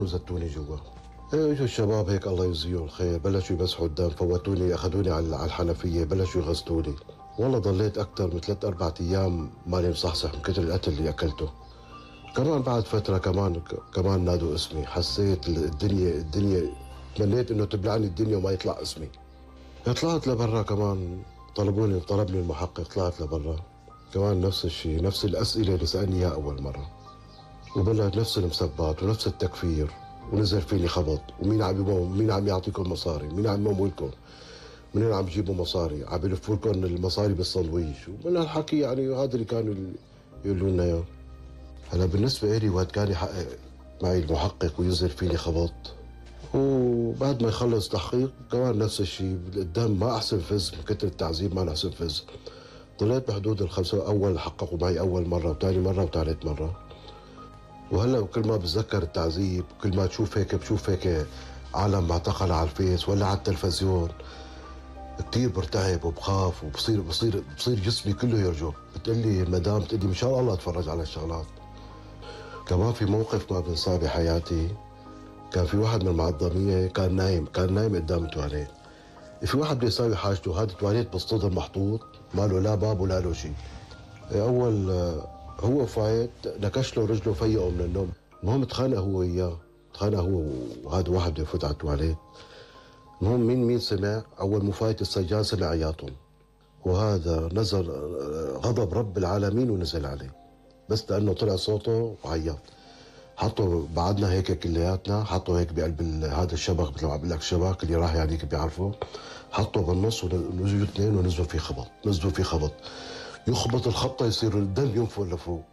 وزتوني جوا. اجوا الشباب هيك الله يجزيهم الخير، بلشوا يمسحوا الدم، فوتوني اخذوني على الحنفيه، بلشوا يغسلوني. والله ضليت اكثر من 3 4 ايام ماني مصحصح من كثر القتل اللي اكلته. كمان بعد فتره كمان نادوا اسمي، حسيت الدنيا تمنيت انه تبلعني الدنيا وما يطلع اسمي. طلعت لبرا كمان، طلبني المحقق، طلعت لبرا كمان نفس الشيء، نفس الاسئله اللي سالني اياها اول مره، وبلش نفس المسبات ونفس التكفير، ونزل فيني خبط، مين عم يعطيكم مصاري، مين عم يمولكم، منين عم تجيبوا مصاري، عم يلفوا لكم المصاري بالسندويش، ومن هالحكي يعني هذا اللي كانوا يقولوا لنا اياه. هلا بالنسبه لي وقت كان يحقق معي المحقق وينزل فيني خبط، وبعد ما يخلص تحقيق كمان نفس الشيء، الدم ما احسن فز من كثر التعذيب، ما احسن فز. ضليت بحدود الخمسه، اول حققوا معي اول مره وثاني مره وثالث مره. وهلا كل ما بتذكر التعذيب، كل ما بشوف هيك عالم معتقلة على الفيس ولا على التلفزيون، كثير برتعب وبخاف، بصير جسمي كله يرجف. بتقلي المدام، بتقلي مشان الله اتفرج على الشغلات. كمان في موقف ما بنساه بحياتي، كان في واحد من المعظمية كان نايم قدام التواليت. في واحد بده يساوي حاجته، هذا التواليت بالصدر محطوط، ما له لا باب ولا له شيء. اول هو فايت نكش له رجله، فيقه من النوم. المهم تخانق هو وياه، تخانق هو وهذا واحد بده يفوت على التواليت. المهم مين سمع؟ اول مو فايت السجان سمع عياطهم، وهذا نزل غضب رب العالمين ونزل عليه، بس لانه طلع صوته وعيط. حطوا بعدنا هيك كلياتنا، حطوا هيك بقلب هذا الشبك، مثل ما بقول لك الشبك اللي راح يعني بيعرفه، حطوا بالنص ونزلوا اثنين ونزلوا في خبط، يخبط الخبطه يصير الدم ينفر لفوق.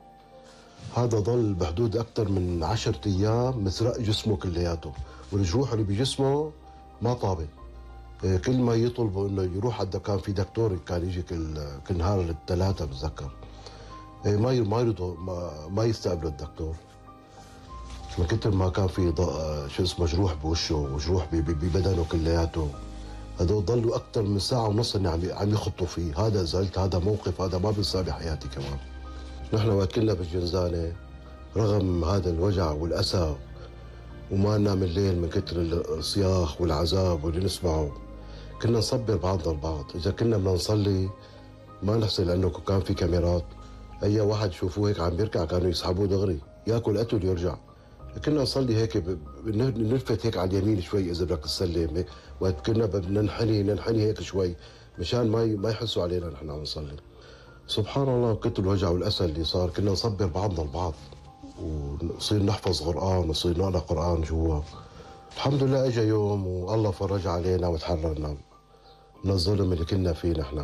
هذا ضل بحدود أكثر من 10 أيام مسرق جسمه كلياته، والجروح اللي بجسمه ما طابت. كل ما يطلبوا انه يروح كان في دكتور كان يجي كل نهار الثلاثة بتذكر. ما يرضوا ما يستقبلوا الدكتور، من كثر ما كان في شو اسمه جروح بوشه وجروح ببدنه كلياته. هذول ضلوا أكثر من ساعة ونص عم يخطوا فيه. هذا زعلت، هذا موقف هذا ما بنساه بحياتي كمان. نحن وقت كنا بالجنزانة، رغم هذا الوجع والأسى وما ننام الليل من كتر الصياخ والعذاب واللي نسمعه، كنا نصبر بعضنا البعض. إذا كنا بدنا نصلي ما نحسن، لأنه كان في كاميرات، أي واحد يشوفوه هيك عم بيركع كانوا يسحبوه دغري، ياكل قتل يرجع. كنا نصلي هيك نلفت هيك على اليمين شوي إذا بدك تسلم، وقت كنا بدنا ننحني هيك شوي مشان ما يحسوا علينا نحن عم نصلي. سبحان الله، كتر الوجع والأسى اللي صار، كنا نصبر بعضنا البعض ونصير نحفظ قرآن ونصير نقرأ قرآن جوا. الحمد لله اجى يوم والله فرج علينا وتحررنا من الظلم اللي كنا فيه نحن.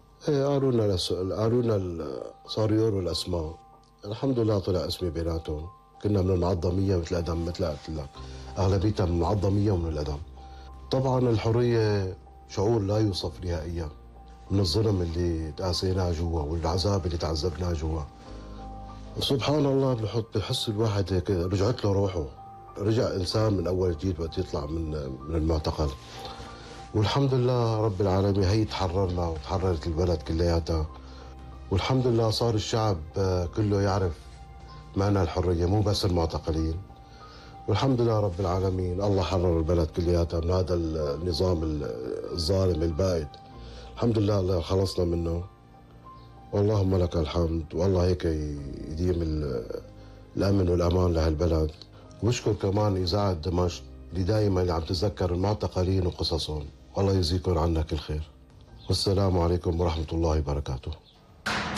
قالوا لنا صاروا يقولوا الاسماء، الحمد لله طلع اسمي بيناتهم. كنا من المعظميه مثل الادم، مثل قلت لك اغلبيتها من المعظميه ومن الادم. طبعا الحريه شعور لا يوصف نهائيا، من الظلم اللي تقاسيناه جوا والعذاب اللي تعذبناه جوا. سبحان الله، بحس الواحد هيك رجعت له روحه، رجع انسان من اول جديد وقت يطلع من المعتقل. والحمد لله رب العالمين، هي تحررنا وتحررت البلد كلياتها. والحمد لله صار الشعب كله يعرف معنى الحريه، مو بس المعتقلين. والحمد لله رب العالمين، الله حرر البلد كلياتها من هذا النظام الظالم البائد. الحمد لله الله خلصنا منه، واللهم لك الحمد. والله هيك يديم الامن والامان لهالبلد. وبشكر كمان اذاعه دمشق اللي دائما اللي عم تتذكر المعتقلين وقصصهم. الله يجزيكم عنا كل خير، والسلام عليكم ورحمه الله وبركاته.